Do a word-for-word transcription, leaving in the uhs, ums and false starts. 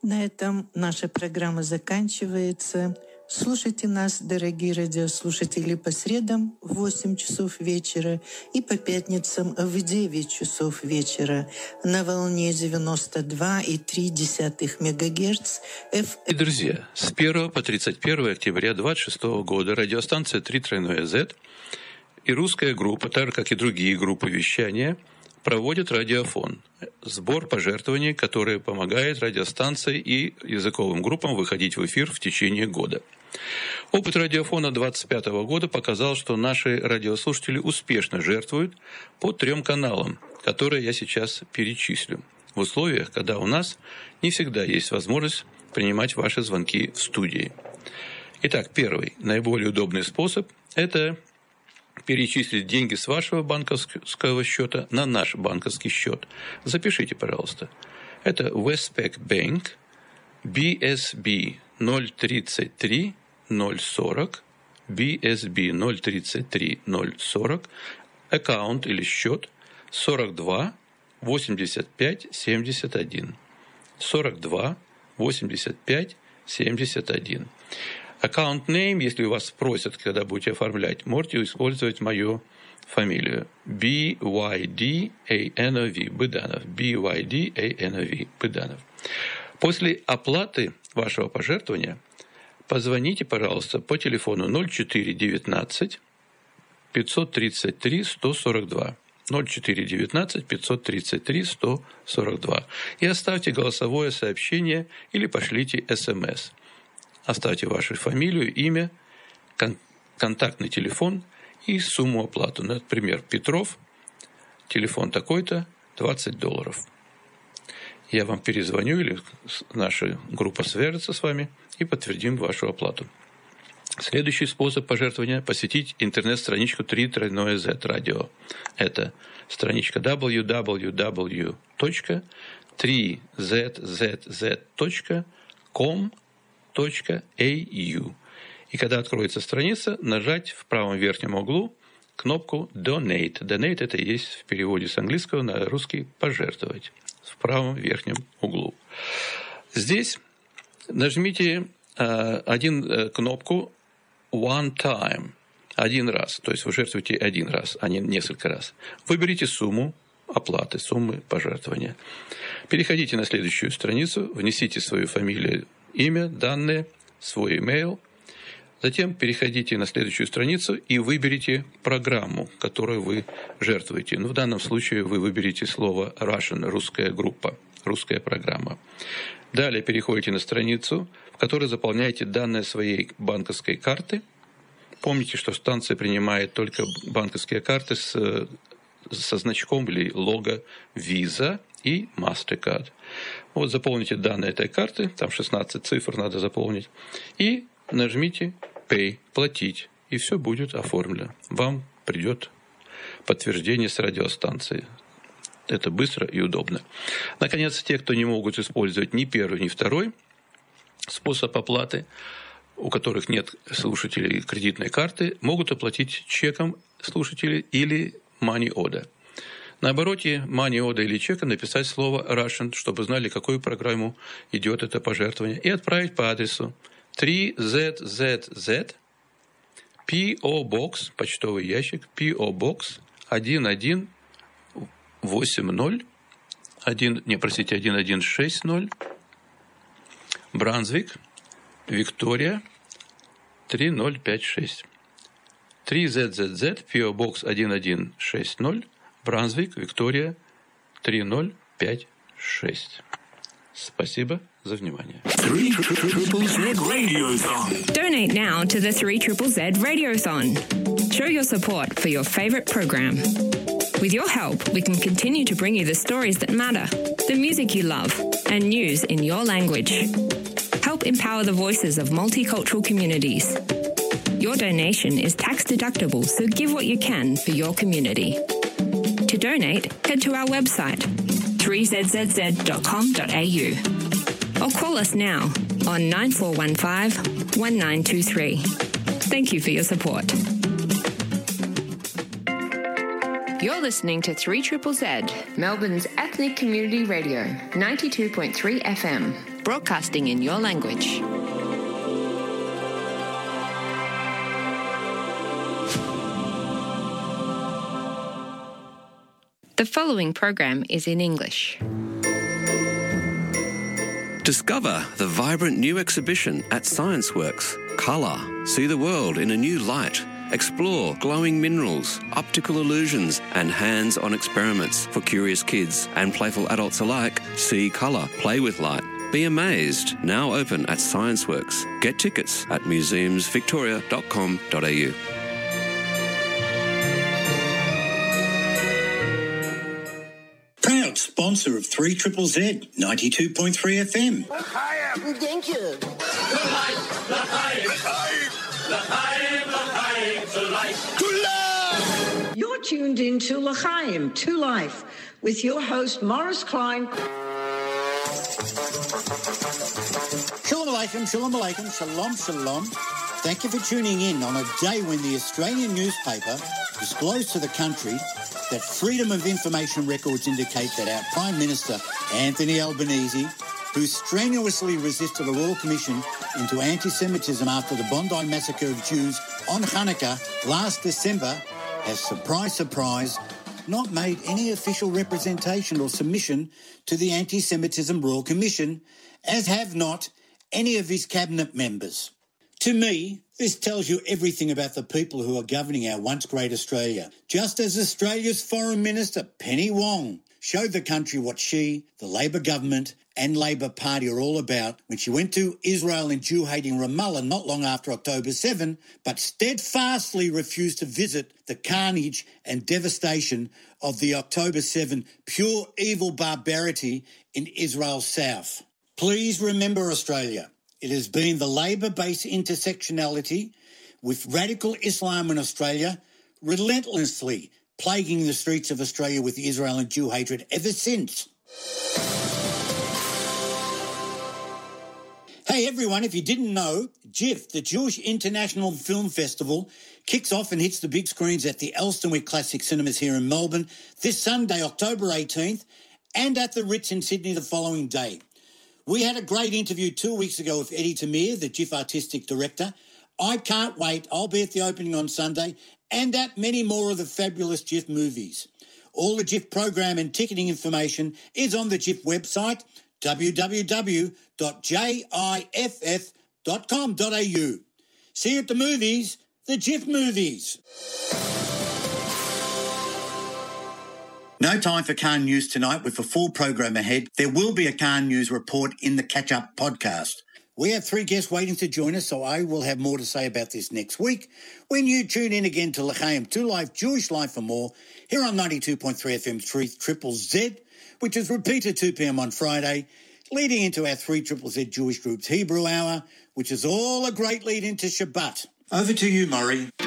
На этом наша программа заканчивается. Слушайте нас, дорогие радиослушатели, по средам в восемь часов вечера и по пятницам в девять часов вечера на волне девяносто два и три десятых мегагерц. Эф... И, друзья, с первого по тридцать первое октября двадцать шестого года радиостанция три тройное зет и русская группа, так же, как и другие группы вещания, проводят радиофон. Сбор пожертвований, который помогает радиостанции и языковым группам выходить в эфир в течение года. Опыт радиофона двадцать пятого года показал, что наши радиослушатели успешно жертвуют по трем каналам, которые я сейчас перечислю, в условиях, когда у нас не всегда есть возможность принимать ваши звонки в студии. Итак, первый, наиболее удобный способ – это перечислить деньги с вашего банковского счета на наш банковский счет. Запишите, пожалуйста. Это Westpac Bank, би эс би ноль тридцать три ноль сорок, би эс би ноль тридцать три ноль сорок, аккаунт или счет сорок два восемьдесят пять семьдесят один. сорок два восемьдесят пять семьдесят один. Аккаунт name, если вас спросят, когда будете оформлять, можете использовать мою фамилию. би вай ди эй эн о ви, Быданов. би вай ди эй эн о ви, Быданов. После оплаты вашего пожертвования позвоните, пожалуйста, по телефону ноль четыре девятнадцать пятьсот тридцать три сто сорок два. ноль четыре девятнадцать пятьсот тридцать три сто сорок два. И оставьте голосовое сообщение или пошлите смс. Оставьте вашу фамилию, имя, кон- контактный телефон и сумму оплаты. Например, Петров, телефон такой-то, двадцать долларов. Я вам перезвоню или наша группа свяжется с вами и подтвердим вашу оплату. Следующий способ пожертвования – посетить интернет-страничку три тройное зет радио. Это страничка дабл ю дабл ю дабл ю точка три зет зет зет точка ком точка эй ю. И когда откроется страница, нажать в правом верхнем углу кнопку Donate. Donate – это и есть в переводе с английского на русский «пожертвовать» в правом верхнем углу. Здесь нажмите э, один э, кнопку One Time. Один раз. То есть вы жертвуете один раз, а не несколько раз. Выберите сумму оплаты, суммы пожертвования. Переходите на следующую страницу, внесите свою фамилию, имя, данные, свой email. Затем переходите на следующую страницу и выберите программу, которую вы жертвуете. Ну, в данном случае вы выберете слово Russian, русская группа, русская программа. Далее переходите на страницу, в которой заполняете данные своей банковской карты. Помните, что станция принимает только банковские карты с, со значком или лого Visa и MasterCard. Вот заполните данные этой карты, там шестнадцать цифр надо заполнить, и нажмите Pay, платить, и все будет оформлено. Вам придет подтверждение с радиостанции. Это быстро и удобно. Наконец, те, кто не могут использовать ни первый, ни второй способ оплаты, у которых нет слушателей кредитной карты, могут оплатить чеком слушателей или money order. На обороте money order или чека написать слово Russian, чтобы знали, какую программу идет это пожертвование, и отправить по адресу три зет зет зет, пи о Box, почтовый ящик, пи о Box один один восемь ноль, один, не, простите, один один шесть ноль, Брансвик, Виктория, три ноль пять шесть. три зет зет зет, пи о Box один один шесть ноль, Брансвик, Виктория, три ноль пять шесть. Спасибо за внимание. Donate now to the three triple Z Radiothon. Show your support for your favorite program. With your help, we can continue to bring you the stories that matter, the music you love, and news in your language. Help empower the voices of multicultural communities. Your donation is tax deductible, so give what you can for your community. To donate, head to our website, three z z z dot com dot a u, or call us now on nine four one five one nine two three. Thank you for your support. You're listening to three triple Z, Melbourne's ethnic community radio, ninety-two point three F M, broadcasting in your language. The following program is in English. Discover the vibrant new exhibition at ScienceWorks. Colour. See the world in a new light. Explore glowing minerals, optical illusions, and hands-on experiments for curious kids and playful adults alike. See colour, play with light. Be amazed. Now open at ScienceWorks. Get tickets at museums victoria dot com dot a u. Proud sponsor of three triple Z, ninety-two point three F M. Thank you. You're tuned in to L'chaim, to Life, with your host Morris Klein. Shalom Aleichem, Shalom Aleichem, Shalom Shalom. Thank you for tuning in on a day when the Australian newspaper disclosed to the country that Freedom of Information records indicate that our Prime Minister, Anthony Albanese, who strenuously resisted a royal commission into anti-Semitism after the Bondi massacre of Jews on Hanukkah last December, has, surprise, surprise, not made any official representation or submission to the Anti-Semitism Royal Commission, as have not any of his cabinet members. To me, this tells you everything about the people who are governing our once great Australia. Just as Australia's Foreign Minister, Penny Wong, showed the country what she, the Labor government and Labor Party are all about when she went to Israel and Jew-hating Ramallah not long after October seventh, but steadfastly refused to visit the carnage and devastation of the October seventh pure evil barbarity in Israel's south. Please remember, Australia, it has been the Labor-based intersectionality with radical Islam in Australia relentlessly plaguing the streets of Australia with Israel and Jew hatred ever since. Hey everyone, if you didn't know, JIFF, the Jewish International Film Festival, kicks off and hits the big screens at the Elstonwick Classic Cinemas here in Melbourne this Sunday, October eighteenth, and at the Ritz in Sydney the following day. We had a great interview two weeks ago with Eddie Tamir, the JIFF Artistic Director. I can't wait. I'll be at the opening on Sunday and at many more of the fabulous JIFF movies. All the JIFF program and ticketing information is on the JIFF website, w w w dot jiff dot com dot a u. See you at the movies, the JIFF movies. No time for Khan News tonight with a full program ahead. There will be a Khan News report in the Catch-Up podcast. We have three guests waiting to join us, so I will have more to say about this next week when you tune in again to L'chaim, to Life, Jewish Life and More, here on ninety-two point three F M three triple Z, which is repeated two p.m. on Friday, leading into our three triple Z Jewish Group's Hebrew Hour, which is all a great lead into Shabbat. Over to you, Murray.